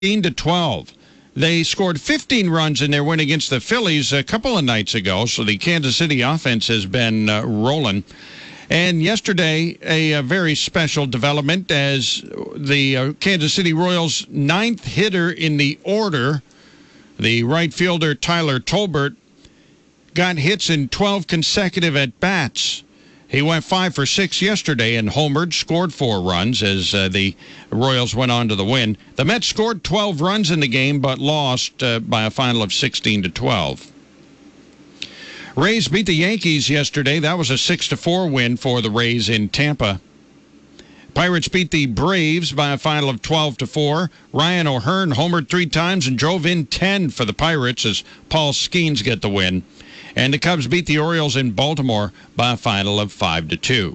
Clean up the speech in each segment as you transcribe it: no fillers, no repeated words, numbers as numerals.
16-12. They scored 15 runs in their win against the Phillies a couple of nights ago, so the Kansas City offense has been rolling. And yesterday, a very special development as the Kansas City Royals' ninth hitter in the order, the right fielder Tyler Tolbert, got hits in 12 consecutive at-bats. He went 5 for 6 yesterday and homered, scored 4 runs as the Royals went on to the win. The Mets scored 12 runs in the game but lost by a final of 16-12. Rays beat the Yankees yesterday. That was a 6-4 win for the Rays in Tampa. Pirates beat the Braves by a final of 12-4. Ryan O'Hearn homered 3 times and drove in 10 for the Pirates as Paul Skeens get the win. And the Cubs beat the Orioles in Baltimore by a final of 5-2.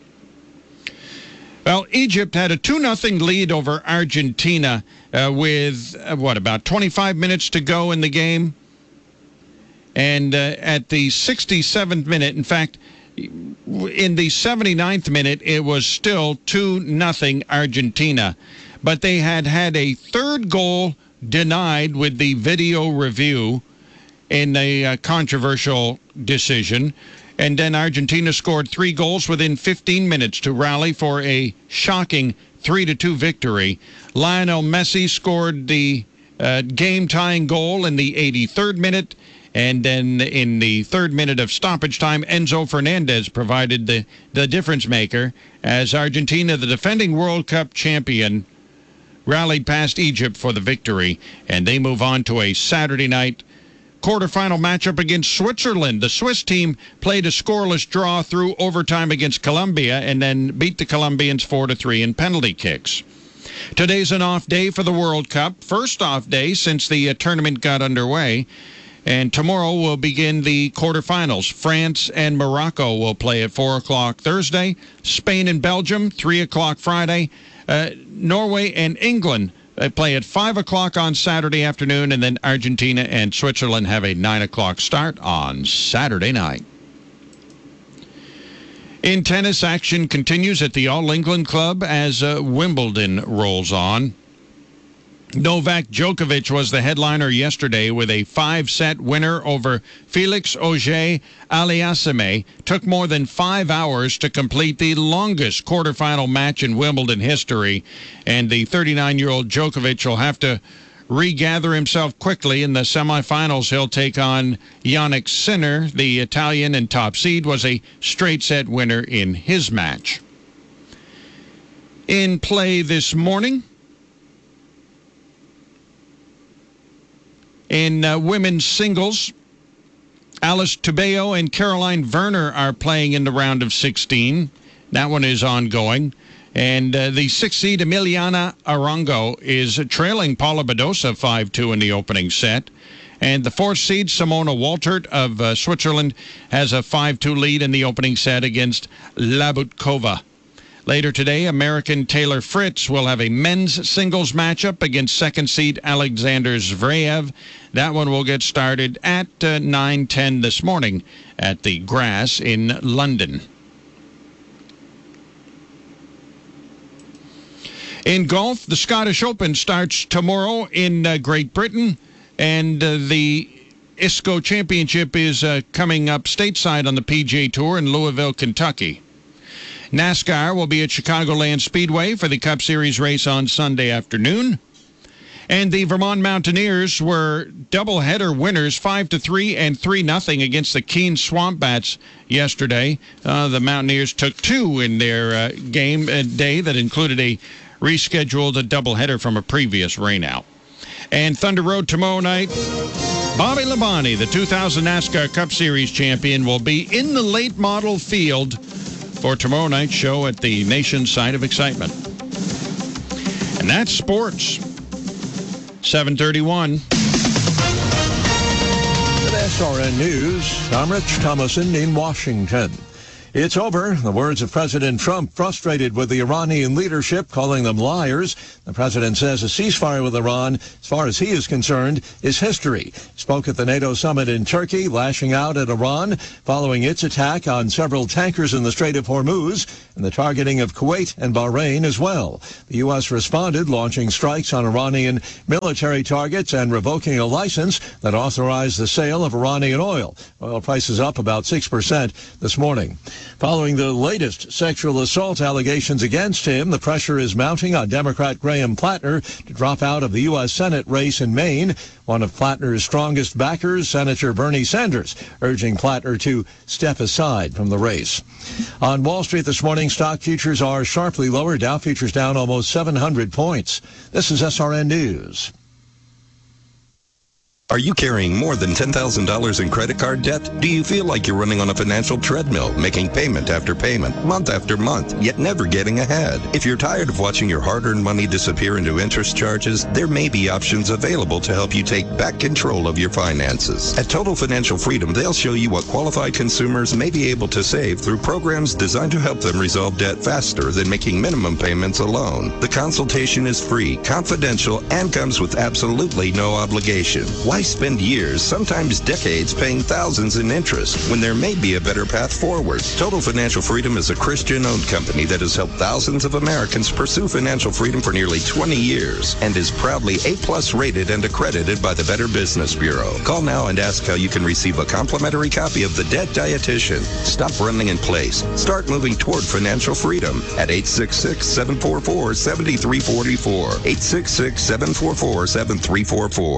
Well, Egypt had a 2-0 lead over Argentina with, about 25 minutes to go in the game. And at the 67th minute, in fact, in the 79th minute, it was still 2-0 Argentina. But they had a third goal denied with the video review in a controversial decision. And then Argentina scored 3 goals within 15 minutes to rally for a shocking 3-2 victory. Lionel Messi scored the game-tying goal in the 83rd minute. And then in the 3rd minute of stoppage time, Enzo Fernandez provided the difference maker as Argentina, the defending World Cup champion, rallied past Egypt for the victory. And they move on to a Saturday night quarterfinal matchup against Switzerland. The Swiss team played a scoreless draw through overtime against Colombia and then beat the Colombians 4-3 in penalty kicks. Today's an off day for the World Cup, first off day since the tournament got underway. And tomorrow will begin the quarterfinals. France and Morocco will play at 4 o'clock Thursday. Spain and Belgium, 3 o'clock Friday. Norway and England play at 5 o'clock on Saturday afternoon, and then Argentina and Switzerland have a 9 o'clock start on Saturday night. In tennis, action continues at the All England Club as Wimbledon rolls on. Novak Djokovic was the headliner yesterday with a 5-set winner over Felix Auger-Aliassime. Took more than 5 hours to complete the longest quarterfinal match in Wimbledon history. And the 39-year-old Djokovic will have to regather himself quickly. In the semifinals, he'll take on Jannik Sinner. The Italian and top seed was a straight-set winner in his match. In play this morning, in women's singles, Alice Tubeo and Caroline Werner are playing in the round of 16. That one is ongoing. And the 6th seed Emiliana Arango is trailing Paula Badosa 5-2 in the opening set. And the 4th seed Simona Waltert of Switzerland has a 5-2 lead in the opening set against Labutkova. Later today, American Taylor Fritz will have a men's singles matchup against 2nd seed Alexander Zverev. That one will get started at 9:10 this morning at the Grass in London. In golf, the Scottish Open starts tomorrow in Great Britain, and the ISCO Championship is coming up stateside on the PGA Tour in Louisville, Kentucky. NASCAR will be at Chicagoland Speedway for the Cup Series race on Sunday afternoon. And the Vermont Mountaineers were doubleheader winners, 5-3 and 3-0 against the Keene Swamp Bats yesterday. The Mountaineers took 2 in their game day that included a rescheduled doubleheader from a previous rainout. And Thunder Road tomorrow night, Bobby Labonte, the 2000 NASCAR Cup Series champion, will be in the late model field for tomorrow night's show at the nation's site of excitement. And that's sports. 7:31. With SRN News, I'm Rich Thomason in Washington. It's over. The words of President Trump, frustrated with the Iranian leadership, calling them liars. The president says a ceasefire with Iran, as far as he is concerned, is history. He spoke at the NATO summit in Turkey, lashing out at Iran following its attack on several tankers in the Strait of Hormuz and the targeting of Kuwait and Bahrain as well. The U.S. responded, launching strikes on Iranian military targets and revoking a license that authorized the sale of Iranian oil. Oil prices up about 6% this morning. Following the latest sexual assault allegations against him, the pressure is mounting on Democrat Graham Plattner to drop out of the U.S. Senate race in Maine. One of Plattner's strongest backers, Senator Bernie Sanders, urging Plattner to step aside from the race. On Wall Street this morning, stock futures are sharply lower. Dow futures down almost 700 points. This is SRN News. Are you carrying more than $10,000 in credit card debt? Do you feel like you're running on a financial treadmill, making payment after payment, month after month, yet never getting ahead? If you're tired of watching your hard-earned money disappear into interest charges, there may be options available to help you take back control of your finances. At Total Financial Freedom, they'll show you what qualified consumers may be able to save through programs designed to help them resolve debt faster than making minimum payments alone. The consultation is free, confidential, and comes with absolutely no obligation. Why spend years, sometimes decades, paying thousands in interest when there may be a better path forward? Total Financial Freedom is a Christian-owned company that has helped thousands of Americans pursue financial freedom for nearly 20 years and is proudly A+ rated and accredited by the Better Business Bureau. Call now and ask how you can receive a complimentary copy of The Debt Dietitian. Stop running in place. Start moving toward financial freedom at 866-744-7344. 866-744-7344.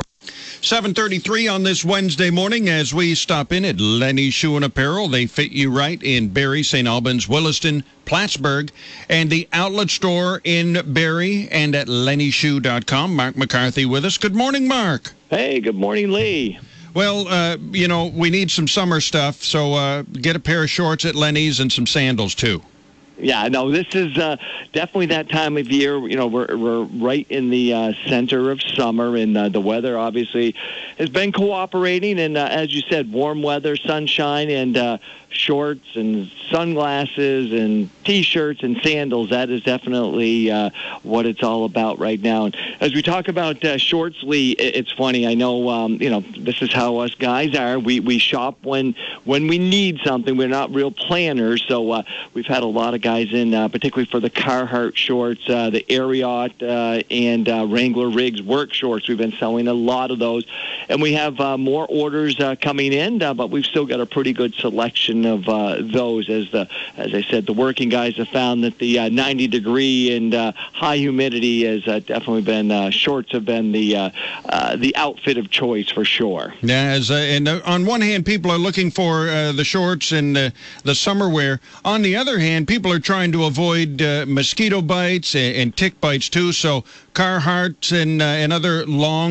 7:33 on this Wednesday morning as we stop in at Lenny's Shoe and Apparel. They fit you right in Barrie, St. Albans, Williston, Plattsburgh, and the outlet store in Barrie and at lennyshoe.com. Mark McCarthy with us. Good morning, Mark. Hey, good morning, Lee. Well, we need some summer stuff, so get a pair of shorts at Lenny's and some sandals, too. Yeah, no, this is definitely that time of year. You know, we're right in the center of summer, and the weather obviously has been cooperating. And as you said, warm weather, sunshine, and shorts and sunglasses and T-shirts and sandals. That is definitely what it's all about right now. And as we talk about shorts, Lee, it's funny. I know, this is how us guys are. We shop when we need something. We're not real planners. So we've had a lot of guys in, particularly for the Carhartt shorts, the Ariat and Wrangler Riggs work shorts. We've been selling a lot of those. And we have more orders coming in, but we've still got a pretty good selection of those. As I said, the working guys have found that the 90-degree and high humidity has definitely been, shorts have been the outfit of choice for sure. Yeah, and on one hand, people are looking for the shorts and the summer wear. On the other hand, people are trying to avoid mosquito bites and tick bites too. So Carhartt and other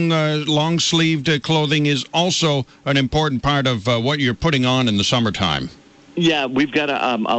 long-sleeved clothing is also an important part of what you're putting on in the summertime. Yeah, we've got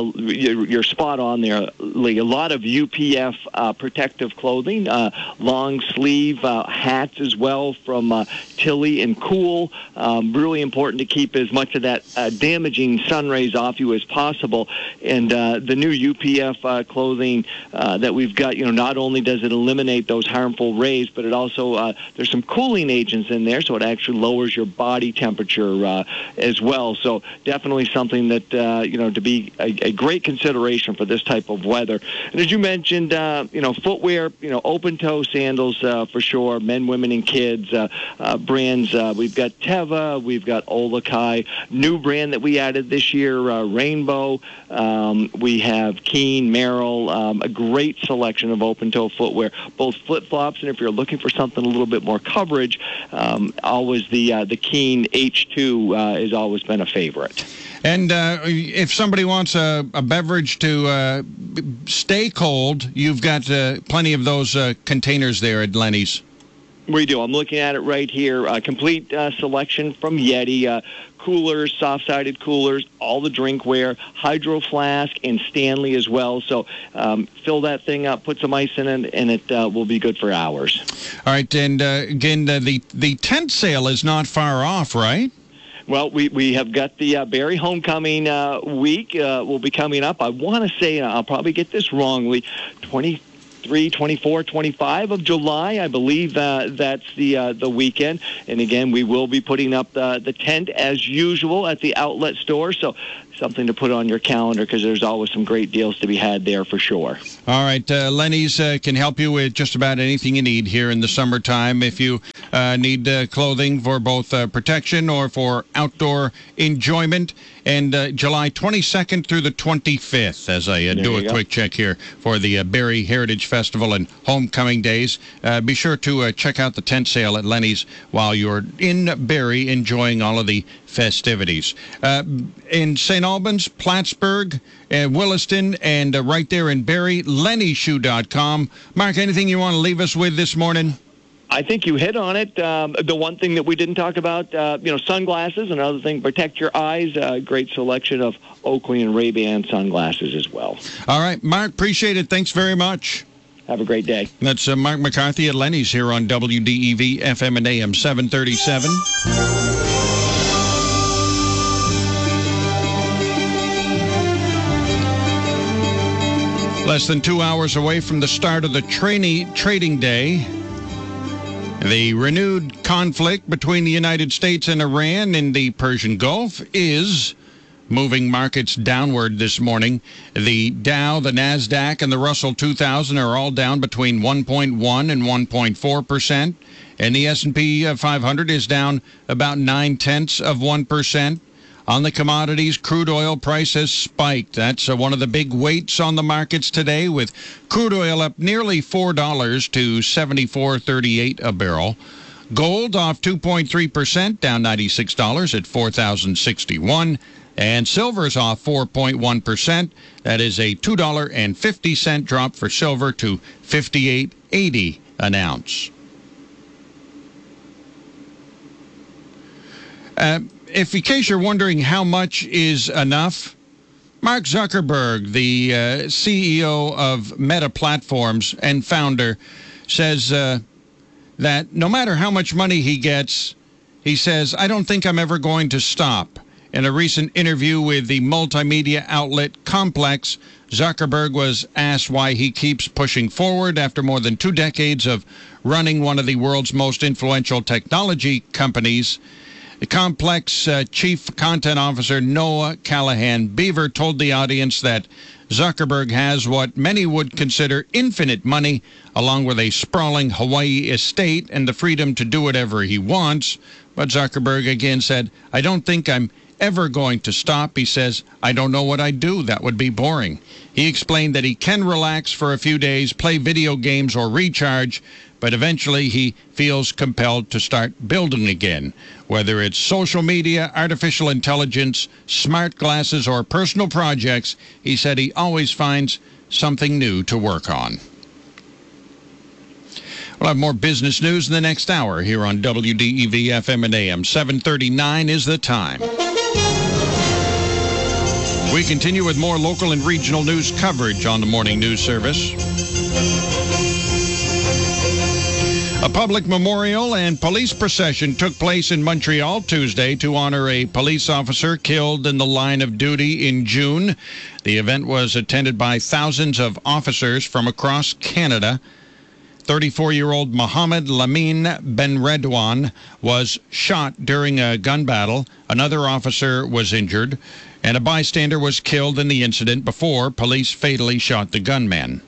you're spot on there, Lee. A lot of UPF protective clothing, long sleeve hats as well from Tilly and Cool. Really important to keep as much of that damaging sun rays off you as possible. And the new UPF clothing that we've got, not only does it eliminate those harmful rays, but it also there's some cooling agents in there, so it actually lowers your body temperature as well. So definitely something that to be a great consideration for this type of weather. And as you mentioned, footwear, open-toe sandals for sure, men, women, and kids. Brands, we've got Teva, we've got Olakai, new brand that we added this year, Rainbow. We have Keen, Merrill, a great selection of open-toe footwear, both flip-flops, and if you're looking for something a little bit more coverage, always the Keen H2 has always been a favorite. And if somebody wants a beverage to stay cold, you've got plenty of those containers there at Lenny's. We do. I'm looking at it right here. Complete selection from Yeti. Coolers, soft-sided coolers, all the drinkware, Hydro Flask, and Stanley as well. So fill that thing up, put some ice in it, and it will be good for hours. All right, and again, the tent sale is not far off, right? Well, we have got the Barrie Homecoming week will be coming up. I want to say, I'll probably get this wrongly, 23, 24, 25 of July. I believe that's the weekend. And again, we will be putting up the tent as usual at the outlet store. So something to put on your calendar because there's always some great deals to be had there for sure. All right. Lenny's can help you with just about anything you need here in the summertime. If you need clothing for both protection or for outdoor enjoyment. And July 22nd through the 25th, as I do a quick check here for the Barrie Heritage Festival and Homecoming Days. Be sure to check out the tent sale at Lenny's while you're in Barrie enjoying all of the festivities. In St. Albans, Plattsburgh, Williston, and right there in Barrie, lennyshoe.com. Mark, anything you want to leave us with this morning? I think you hit on it. The one thing that we didn't talk about, sunglasses. Another thing, protect your eyes. Great selection of Oakley and Ray-Ban sunglasses as well. All right, Mark, appreciate it. Thanks very much. Have a great day. That's Mark McCarthy at Lenny's here on WDEV FM and AM 737. Less than 2 hours away from the start of the trading day. The renewed conflict between the United States and Iran in the Persian Gulf is moving markets downward this morning. The Dow, the NASDAQ, and the Russell 2000 are all down between 1.1 and 1.4%, and the S&P 500 is down about 0.9%. On the commodities, crude oil price has spiked. That's one of the big weights on the markets today, with crude oil up nearly $4 to $74.38 a barrel. Gold off 2.3%, down $96 at $4,061. And silver's off 4.1%. That is a $2.50 drop for silver to $58.80 an ounce. In case you're wondering how much is enough, Mark Zuckerberg, the CEO of Meta Platforms and founder, says that no matter how much money he gets, he says, I don't think I'm ever going to stop. In a recent interview with the multimedia outlet Complex, Zuckerberg was asked why he keeps pushing forward after more than 2 decades of running one of the world's most influential technology companies. The Complex Chief Content Officer Noah Callahan Beaver told the audience that Zuckerberg has what many would consider infinite money, along with a sprawling Hawaii estate and the freedom to do whatever he wants. But Zuckerberg again said, I don't think I'm ever going to stop. He says, I don't know what I'd do. That would be boring. He explained that he can relax for a few days, play video games, or recharge, but eventually he feels compelled to start building again. Whether it's social media, artificial intelligence, smart glasses, or personal projects, he said he always finds something new to work on. We'll have more business news in the next hour here on WDEV FM and AM. 7:39 is the time. We continue with more local and regional news coverage on the Morning News Service. A public memorial and police procession took place in Montreal Tuesday to honor a police officer killed in the line of duty in June. The event was attended by thousands of officers from across Canada. 34-year-old Mohammed Lamine Benredouane was shot during a gun battle. Another officer was injured, and a bystander was killed in the incident before police fatally shot the gunman.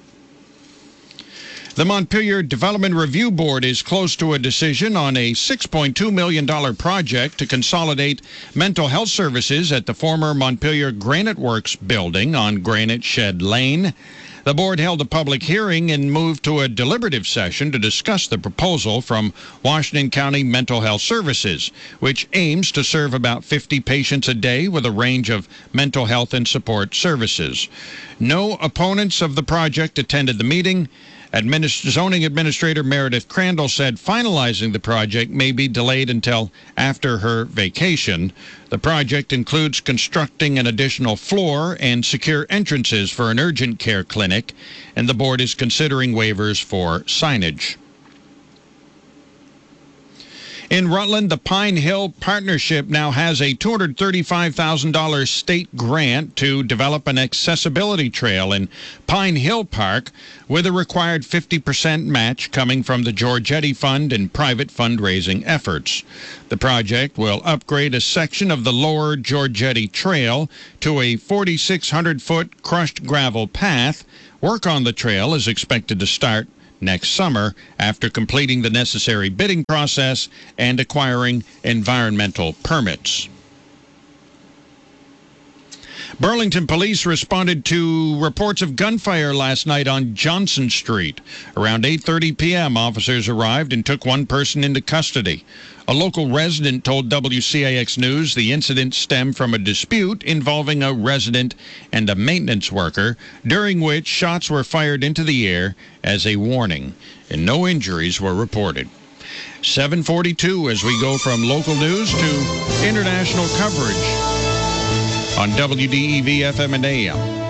The Montpelier Development Review Board is close to a decision on a $6.2 million project to consolidate mental health services at the former Montpelier Granite Works building on Granite Shed Lane. The board held a public hearing and moved to a deliberative session to discuss the proposal from Washington County Mental Health Services, which aims to serve about 50 patients a day with a range of mental health and support services. No opponents of the project attended the meeting. Zoning Administrator Meredith Crandall said finalizing the project may be delayed until after her vacation. The project includes constructing an additional floor and secure entrances for an urgent care clinic, and the board is considering waivers for signage. In Rutland, the Pine Hill Partnership now has a $235,000 state grant to develop an accessibility trail in Pine Hill Park, with a required 50% match coming from the Giorgetti Fund and private fundraising efforts. The project will upgrade a section of the lower Giorgetti Trail to a 4,600-foot crushed gravel path. Work on the trail is expected to start next summer after completing the necessary bidding process and acquiring environmental permits. Burlington police responded to reports of gunfire last night on Johnson Street. Around 8:30 p.m., officers arrived and took one person into custody. A local resident told WCAX News the incident stemmed from a dispute involving a resident and a maintenance worker, during which shots were fired into the air as a warning, and no injuries were reported. 7:42 as we go from local news to international coverage on WDEV FM and AM.